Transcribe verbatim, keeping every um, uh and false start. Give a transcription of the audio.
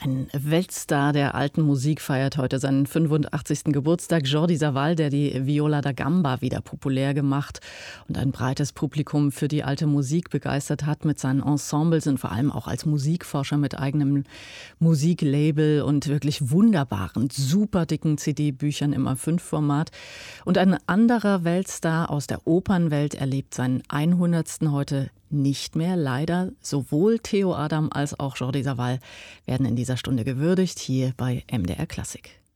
Ein Weltstar der alten Musik feiert heute seinen fünfundachtzigsten Geburtstag. Jordi Savall, der die Viola da Gamba wieder populär gemacht und ein breites Publikum für die alte Musik begeistert hat mit seinen Ensembles und vor allem auch als Musikforscher mit eigenem Musiklabel und wirklich wunderbaren, super dicken C D-Büchern im A fünf Format. Und ein anderer Weltstar aus der Opernwelt erlebt seinen hundertsten heute nicht mehr. Leider sowohl Theo Adam als auch Jordi Savall werden in dieser Stunde gewürdigt, hier bei M D R Klassik.